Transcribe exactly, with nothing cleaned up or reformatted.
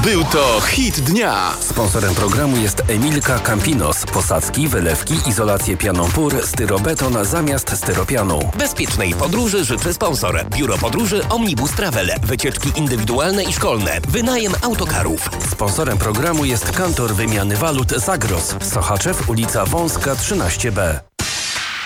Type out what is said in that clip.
Był to hit dnia. Sponsorem programu jest Emilka Campinos. Posadzki, wylewki, izolację pianą PUR, styrobeton zamiast styropianu. Bezpiecznej podróży życzy sponsor. Biuro Podróży Omnibus Travel. Wycieczki indywidualne i szkolne. Wynajem autokarów. Sponsorem programu jest Kantor Wymiany Walut Zagros. Sochaczew, ulica Wąska trzynaście B.